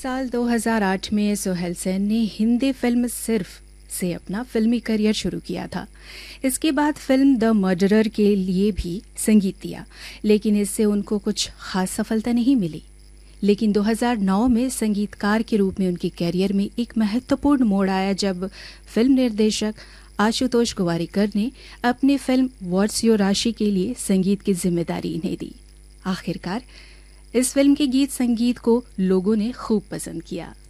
साल 2008 में सोहेल सेन ने हिंदी फिल्म सिर्फ से अपना फिल्मी करियर शुरू किया था। इसके बाद फिल्म द मर्डरर के लिए भी संगीत दिया, लेकिन इससे उनको कुछ खास सफलता नहीं मिली। लेकिन 2009 में संगीतकार के रूप में उनके करियर में एक महत्वपूर्ण मोड़ आया जब फिल्म निर्देशक आशुतोष गोवारिकर ने अपनी फिल्म व्हाट्स योर राशि के लिए संगीत की जिम्मेदारी इन्हें दी। आखिरकार इस फिल्म के गीत संगीत को लोगों ने खूब पसंद किया।